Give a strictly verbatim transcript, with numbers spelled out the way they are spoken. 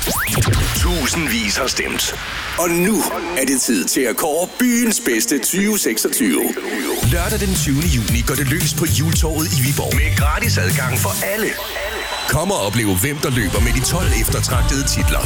Tusindvis har stemt. Og nu er det tid til at kåre byens bedste tyve seksogtyve. Lørdag den tyvende juni går det løs på Hjultorvet i Viborg. Med gratis adgang for alle. Kom og opleve, hvem der løber med de tolv eftertragtede titler.